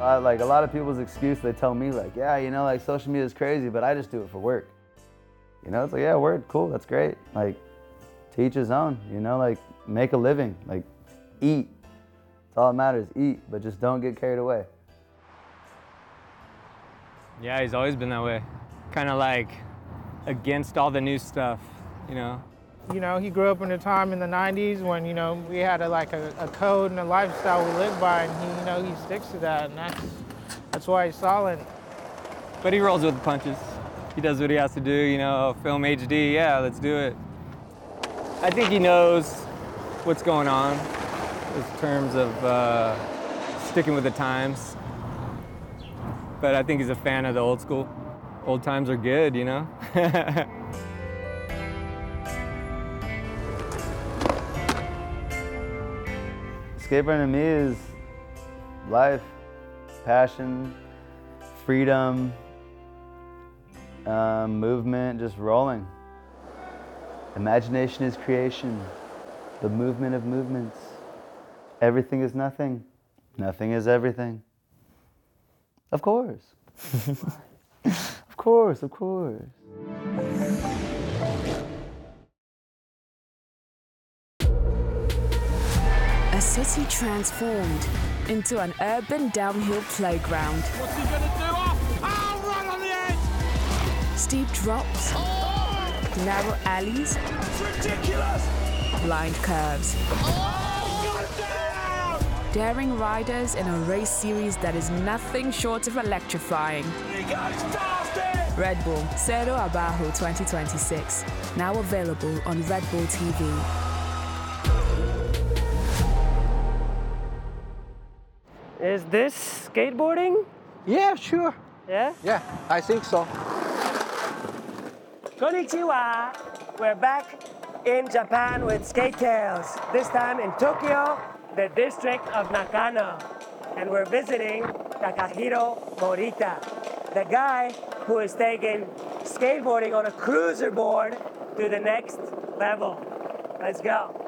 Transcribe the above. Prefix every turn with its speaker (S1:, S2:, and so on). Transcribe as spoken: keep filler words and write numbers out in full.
S1: Uh, like a lot of people's excuse, they tell me like, yeah, you know, like social media is crazy, but I just do it for work. You know, it's like, yeah, word, cool, that's great. Like, to each his own, you know, like make a living, like eat. That's all that matters, eat, but just don't get carried away.
S2: Yeah, he's always been that way. Kind of like against all the new stuff, you know?
S3: You know, he grew up in a time in the nineties when, you know, we had a, like a, a code and a lifestyle we lived by, and he, you know, he sticks to that, and that's, that's why he's solid.
S2: But he rolls with the punches. He does what he has to do, you know, film H D, yeah, let's do it. I think he knows what's going on in terms of uh, sticking with the times. But I think he's a fan of the old school. Old times are good, you know?
S1: Skateboarding to me is life, passion, freedom, um, movement, just rolling. Imagination is creation, the movement of movements. Everything is nothing, nothing is everything. Of course. Of course, of course.
S4: A city transformed into an urban downhill playground.
S5: What's he gonna do? Oh, oh right on the edge!
S4: Steep drops,
S5: Oh,
S4: narrow alleys,
S5: it's ridiculous!
S4: blind curves.
S5: Oh, got down!
S4: Daring riders in a race series that is nothing short of electrifying.
S5: He goes past it!
S4: Red Bull Cerro Abajo twenty twenty-six, now available on Red Bull T V.
S6: Is this skateboarding?
S7: Yeah, sure.
S6: Yeah?
S7: Yeah, I think so.
S6: Konnichiwa! We're back in Japan with Skate Tales. This time in Tokyo, the district of Nakano. And we're visiting Takahiro Morita, the guy who is taking skateboarding on a cruiser board to the next level. Let's go.